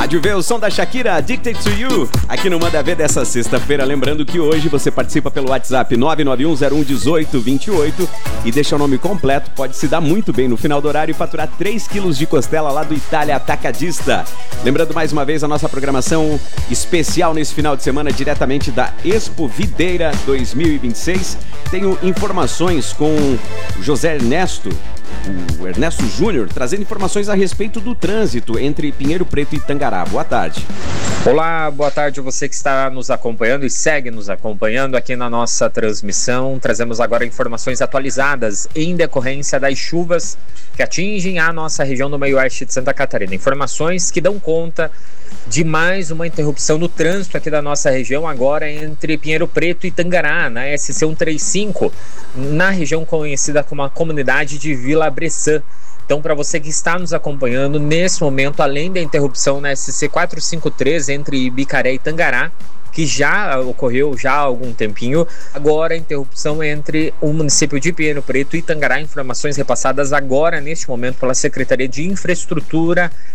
Pode ver o som da Shakira, Addicted to You, aqui no Manda Ver dessa sexta-feira. Lembrando que hoje você participa pelo WhatsApp 991011828 e deixa o nome completo. Pode se dar muito bem no final do horário e faturar 3 quilos de costela lá do Itália Atacadista. Lembrando mais uma vez a nossa programação especial nesse final de semana, diretamente da Expo Videira 2026. Tenho informações com o José Ernesto, o Ernesto Júnior, trazendo informações a respeito do trânsito entre Pinheiro Preto e Tangará. Boa tarde. Olá, boa tarde a você que está nos acompanhando e segue nos acompanhando aqui na nossa transmissão. Trazemos agora informações atualizadas em decorrência das chuvas que atingem a nossa região do meio-oeste de Santa Catarina. Informações que dão conta de mais uma interrupção no trânsito aqui da nossa região, agora entre Pinheiro Preto e Tangará, na SC 135, na região conhecida como a comunidade de Vila Bressan. Então, para você que está nos acompanhando, nesse momento, além da interrupção na SC 453 entre Ibicaré e Tangará, que já ocorreu já há algum tempinho, agora a interrupção entre o município de Pinheiro Preto e Tangará. Informações repassadas agora, neste momento, pela Secretaria de Infraestrutura